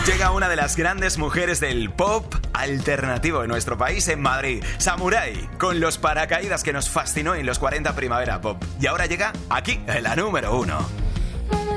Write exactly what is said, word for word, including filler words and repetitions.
Llega una de las grandes mujeres del pop alternativo en nuestro país, en Madrid, Samurai, con los paracaídas que nos fascinó en los cuarenta Primavera Pop. Y ahora llega aquí, en la número uno.